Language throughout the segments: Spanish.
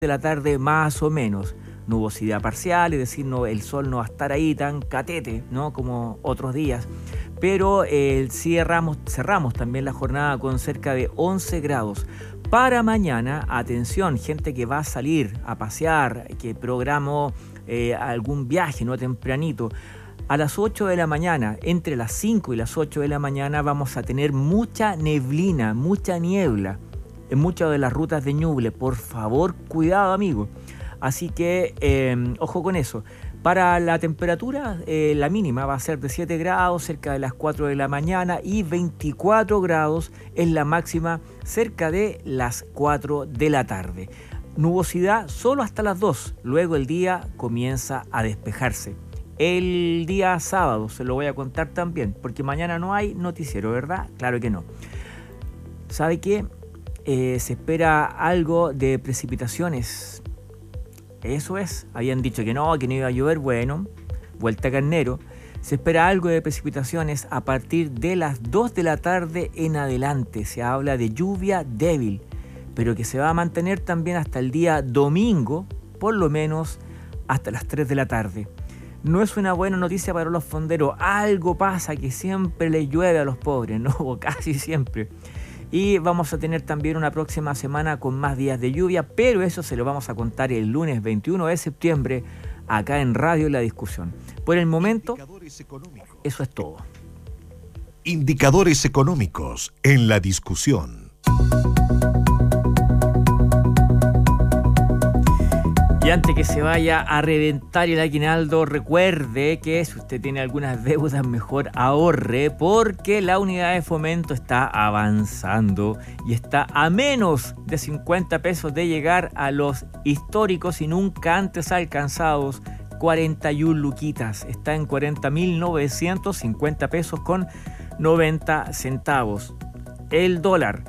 de la tarde más o menos. Nubosidad parcial, es decir, el sol no va a estar ahí tan catete, ¿no?, como otros días. Pero cerramos también la jornada con cerca de 11 grados. Para mañana, atención, gente que va a salir a pasear, que programó algún viaje, ¿no?, tempranito. A las 8 de la mañana, entre las 5 y las 8 de la mañana, vamos a tener mucha neblina, mucha niebla en muchas de las rutas de Ñuble. Por favor, cuidado, amigos. Así que, ojo con eso. Para la temperatura, la mínima va a ser de 7 grados cerca de las 4 de la mañana y 24 grados es la máxima cerca de las 4 de la tarde. Nubosidad solo hasta las 2, luego el día comienza a despejarse. El día sábado se lo voy a contar también, porque mañana no hay noticiero, ¿verdad? Claro que no. ¿Sabe qué? Se espera algo de precipitaciones. Eso es, habían dicho que no iba a llover. Bueno, vuelta carnero. Se espera algo de precipitaciones a partir de las 2 de la tarde en adelante. Se habla de lluvia débil, pero que se va a mantener también hasta el día domingo, por lo menos hasta las 3 de la tarde. No es una buena noticia para los fonderos. Algo pasa, que siempre les llueve a los pobres, ¿no? O casi siempre. Y vamos a tener también una próxima semana con más días de lluvia, pero eso se lo vamos a contar el lunes 21 de septiembre acá en Radio La Discusión. Por el momento, eso es todo. Indicadores económicos en La Discusión. Y antes que se vaya a reventar el aguinaldo, recuerde que si usted tiene algunas deudas, mejor ahorre, porque la unidad de fomento está avanzando y está a menos de 50 pesos de llegar a los históricos y nunca antes alcanzados 41 luquitas. Está en 40.950 pesos con 90 centavos. El dólar,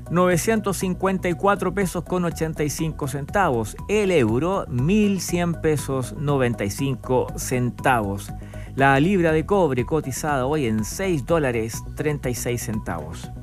954 pesos con 85 centavos. El euro, 1.100 pesos 95 centavos. La libra de cobre cotizada hoy en $6.36.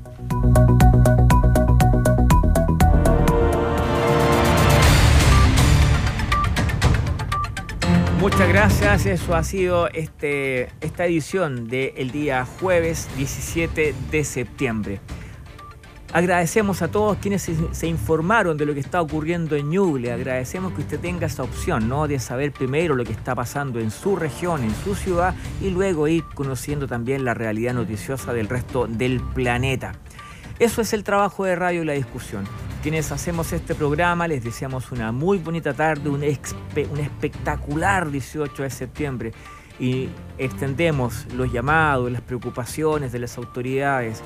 Muchas gracias, eso ha sido esta edición del día jueves 17 de septiembre. Agradecemos a todos quienes se informaron de lo que está ocurriendo en Ñuble. Agradecemos que usted tenga esa opción, ¿no?, de saber primero lo que está pasando en su región, en su ciudad, y luego ir conociendo también la realidad noticiosa del resto del planeta. Eso es el trabajo de Radio La Discusión. Quienes hacemos este programa les deseamos una muy bonita tarde, un espectacular 18 de septiembre, y extendemos los llamados, las preocupaciones de las autoridades.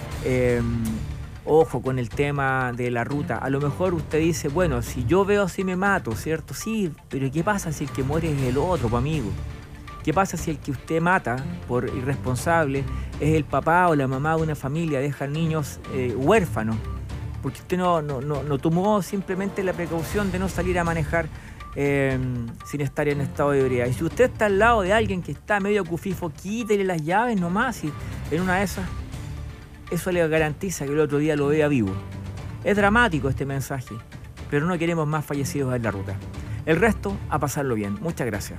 Ojo con el tema de la ruta. A lo mejor usted dice, bueno, si yo veo así me mato, ¿cierto? Sí, pero ¿qué pasa si el que muere es el otro, amigo? ¿Qué pasa si el que usted mata por irresponsable es el papá o la mamá de una familia, deja niños huérfanos? Porque usted no tomó simplemente la precaución de no salir a manejar sin estar en estado de ebriedad. Y si usted está al lado de alguien que está medio cufifo, quítele las llaves nomás, y en una de esas eso le garantiza que el otro día lo vea vivo. Es dramático este mensaje, pero no queremos más fallecidos en la ruta. El resto, a pasarlo bien. Muchas gracias.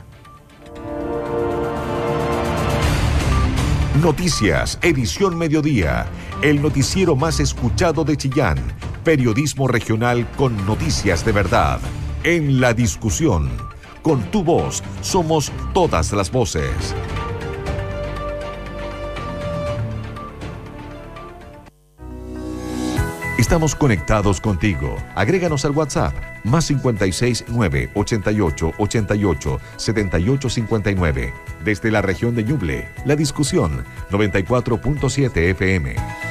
Noticias, edición mediodía. El noticiero más escuchado de Chillán. Periodismo regional con noticias de verdad. En La Discusión. Con tu voz, somos todas las voces. Estamos conectados contigo. Agréganos al WhatsApp +56 9 88 88 78 59. Desde la región de Ñuble, La Discusión 94.7 FM.